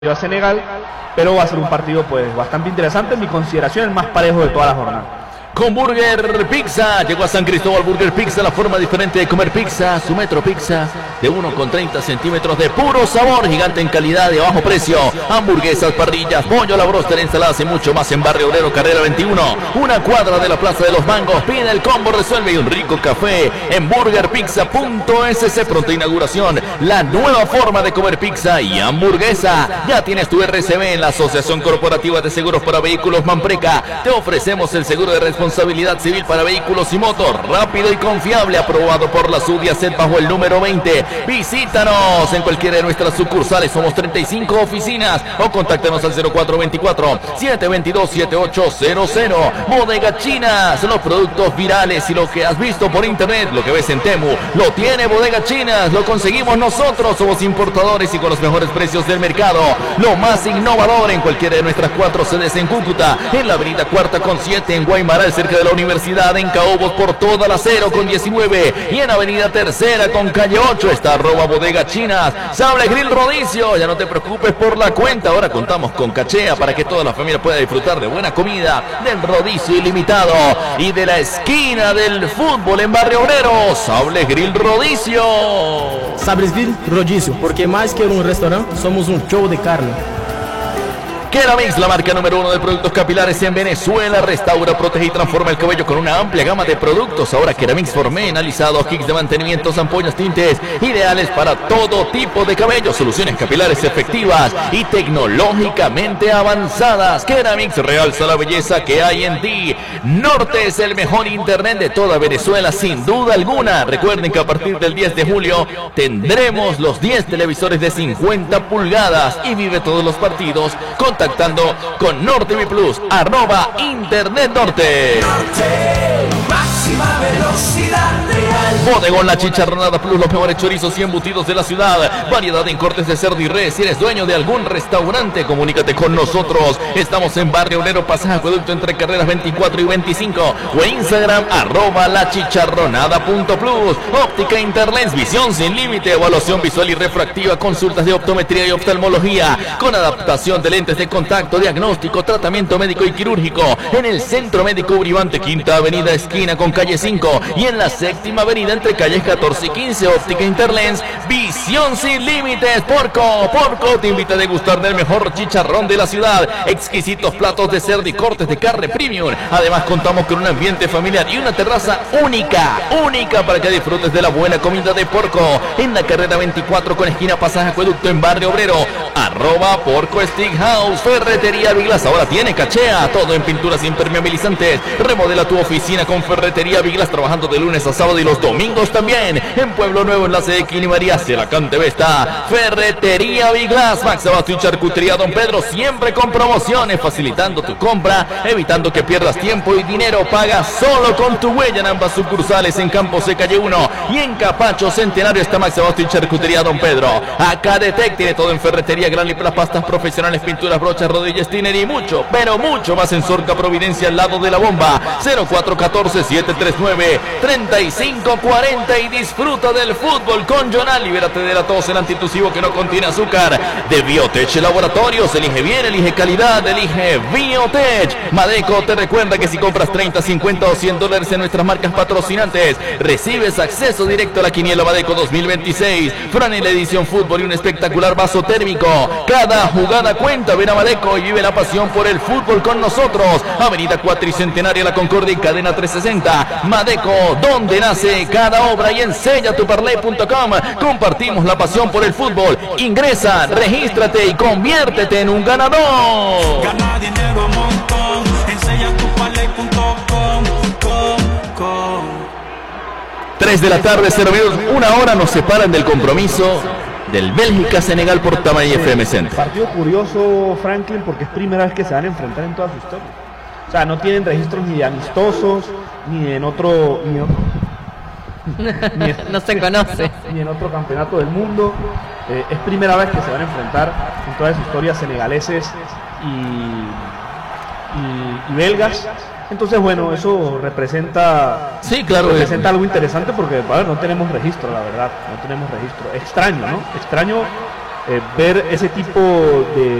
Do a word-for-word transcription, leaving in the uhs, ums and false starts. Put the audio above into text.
a Senegal, pero va a ser un partido pues bastante interesante, en mi consideración el más parejo de toda la jornada. Con Burger Pizza, llegó a San Cristóbal Burger Pizza, la forma diferente de comer pizza, su metro pizza de uno con treinta centímetros de puro sabor, gigante en calidad, de bajo precio, hamburguesas, parrillas, pollo, la bróster, ensaladas y mucho más en Barrio Obrero, carrera veintiuno, una cuadra de la Plaza de los Mangos. Pide el combo, resuelve y un rico café en burger pizza punto es ce, pronta inauguración, la nueva forma de comer pizza y hamburguesa. Ya tienes tu erre ce be en la Asociación Corporativa de Seguros para Vehículos Mampreca, te ofrecemos el seguro de responsabilidad Responsabilidad civil para vehículos y motor, rápido y confiable, aprobado por la SUDIACET bajo el número veinte. Visítanos en cualquiera de nuestras sucursales, somos treinta y cinco oficinas, o contáctanos al cero cuatro veinticuatro, siete veintidós, setenta y ocho cero cero. Bodega Chinas, los productos virales y lo que has visto por internet, lo que ves en Temu, lo tiene Bodega Chinas, lo conseguimos nosotros, somos importadores y con los mejores precios del mercado, lo más innovador en cualquiera de nuestras cuatro sedes en Cúcuta, en la avenida Cuarta con siete, en Guaymaral, cerca de la Universidad, en Caobos por toda la cero con diecinueve, y en avenida Tercera con calle ocho está arroba Bodega Chinas. Sable Grill Rodicio, ya no te preocupes por la cuenta, ahora contamos con cachea para que toda la familia pueda disfrutar de buena comida, del rodicio ilimitado y de la esquina del fútbol en Barrio Obrero. Sable Grill Rodicio. Sabres Grill Rodicio, porque más que un restaurante, somos un show de carne. Keramix, la marca número uno de productos capilares en Venezuela, restaura, protege y transforma el cabello con una amplia gama de productos. Ahora Keramix Formé, analizado, kits de mantenimiento, ampollas, tintes, ideales para todo tipo de cabello, soluciones capilares efectivas y tecnológicamente avanzadas. Keramix realza la belleza que hay en ti. Norte es el mejor internet de toda Venezuela, sin duda alguna. Recuerden que a partir del diez de julio tendremos los diez televisores de cincuenta pulgadas y vive todos los partidos con contactando con Norte V Plus, arroba Internet Norte. Norte, máxima velocidad real. Bodegón La Chicharronada Plus, los mejores chorizos y embutidos de la ciudad. Variedad en cortes de cerdo y res. Si eres dueño de algún restaurante, comunícate con nosotros. Estamos en Barrio Obrero, Pasaje Acueducto, entre carreras veinticuatro y veinticinco. O Instagram, arroba La Chicharronada punto plus. Óptica Interlens, visión sin límite, evaluación visual y refractiva, consultas de optometría y oftalmología, con adaptación de lentes de contacto, diagnóstico, tratamiento médico y quirúrgico, en el Centro Médico Uribante, Quinta Avenida, esquina con calle cinco, y en la Séptima Avenida, entre calles catorce y quince. Óptica Interlens, visión sin límites. Porco, Porco te invita a degustar del mejor chicharrón de la ciudad, exquisitos platos de cerdo y cortes de carne premium. Además contamos con un ambiente familiar y una terraza única, única para que disfrutes de la buena comida de Porco, en la carrera veinticuatro con esquina Pasaje Acueducto en Barrio Obrero, arroba Porco Steakhouse. Ferretería Viglas ahora tiene cachea, todo en pinturas impermeabilizantes. Remodela tu oficina con Ferretería Viglas, trabajando de lunes a sábado y los domingos también. En Pueblo Nuevo, en la sede Quini María, Celacante Vesta. Ferretería Viglas, Max Abasto y Charcutería Don Pedro, siempre con promociones, facilitando tu compra, evitando que pierdas tiempo y dinero. Paga solo con tu huella en ambas sucursales, en Campo C, calle uno, y en Capacho Centenario está Max Abasto y Charcutería Don Pedro. Acadetec tiene todo en ferretería, gran y las pastas profesionales, pinturas, brochas, rodillas, tiner y mucho, pero mucho más en Sorca Providencia, al lado de la bomba. Cero cuatro uno cuatro, siete tres nueve, tres cinco cuatro cero y disfruta del fútbol con Jonal. Libérate de la tos, el antitusivo que no contiene azúcar. De Biotech Laboratorios, elige bien, elige calidad, elige Biotech. Madeco te recuerda que si compras treinta, cincuenta o cien dólares en nuestras marcas patrocinantes, recibes acceso directo a la quiniela Madeco dos mil veintiséis. Franel Edición Fútbol y un espectacular vaso térmico. Cada jugada cuenta. Ven a Madeco y vive la pasión por el fútbol con nosotros. Avenida Cuatricentenaria, La Concordia y Cadena trescientos sesenta. Madeco, donde nace cada obra, y en sella tu parley punto com. Compartimos la pasión por el fútbol. Ingresa, regístrate y conviértete en un ganador. Gana dinero un montón en sella tu parley punto com. tres de la tarde, cero minutos, una hora nos separan del compromiso del Bélgica-Senegal por Tamay F M Centro. Partido curioso, Franklin, porque es primera vez que se van a enfrentar en toda su historia. O sea, no tienen registros ni de amistosos, ni en otro... Ni en otro ni en, no se conoce. Ni en otro campeonato del mundo. Eh, es primera vez que se van a enfrentar en toda su historia senegaleses y, y, y belgas. Entonces, bueno, eso representa, sí, claro, representa algo interesante porque, a ver, no tenemos registro, la verdad, no tenemos registro. Extraño, ¿no? Extraño eh, ver ese tipo de